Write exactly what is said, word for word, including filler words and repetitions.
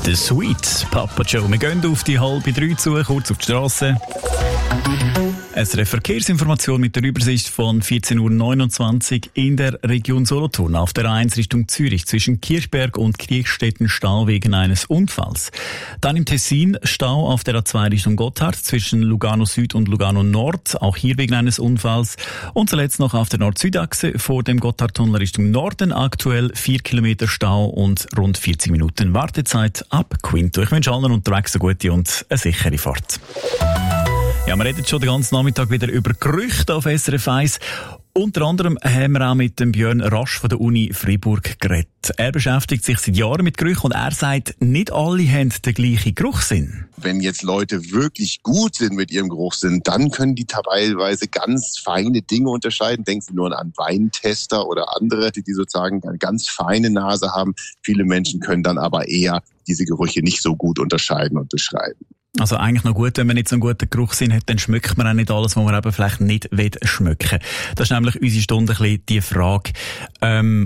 The Sweet Papa Joe. Wir gehen auf die halbe drei zu, kurz auf die Strasse. Es eine Verkehrsinformation mit der Übersicht von vierzehn Uhr neunundzwanzig in der Region Solothurn. Auf der A eins Richtung Zürich zwischen Kirchberg und Kriechstetten Stau wegen eines Unfalls. Dann im Tessin Stau auf der A zwei Richtung Gotthard zwischen Lugano Süd und Lugano Nord, auch hier wegen eines Unfalls. Und zuletzt noch auf der Nord-Süd-Achse vor dem Gotthardtunnel Richtung Norden aktuell vier Kilometer Stau und rund vierzig Minuten Wartezeit ab Quinto. Ich wünsche allen unterwegs eine gute und eine sichere Fahrt. Ja, wir reden schon den ganzen Nachmittag wieder über Gerüchte auf S R F eins. Unter anderem haben wir auch mit dem Björn Rasch von der Uni Freiburg geredet. Er beschäftigt sich seit Jahren mit Gerüchen und er sagt, nicht alle haben den gleichen Geruchssinn. Wenn jetzt Leute wirklich gut sind mit ihrem Geruchssinn, dann können die teilweise ganz feine Dinge unterscheiden. Denken Sie nur an Weintester oder andere, die, die sozusagen eine ganz feine Nase haben. Viele Menschen können dann aber eher diese Gerüche nicht so gut unterscheiden und beschreiben. Also eigentlich noch gut, wenn man nicht so einen guten Geruchssinn hat, dann schmeckt man auch nicht alles, was man eben vielleicht nicht schmecken will. Das ist nämlich unsere Stunde ein bisschen die Frage. Ähm,